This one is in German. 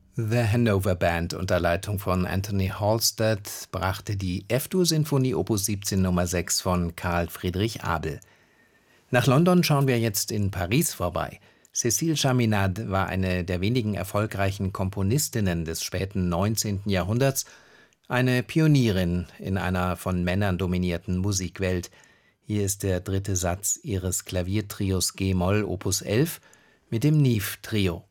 The Hanover Band unter Leitung von Anthony Halstead brachte die F-Dur-Sinfonie Opus 17 Nr. 6 von Carl Friedrich Abel. Nach London schauen wir jetzt in Paris vorbei. Cécile Chaminade war eine der wenigen erfolgreichen Komponistinnen des späten 19. Jahrhunderts, eine Pionierin in einer von Männern dominierten Musikwelt. Hier ist der dritte Satz ihres Klaviertrios g-Moll Opus 11 mit dem Neve-Trio.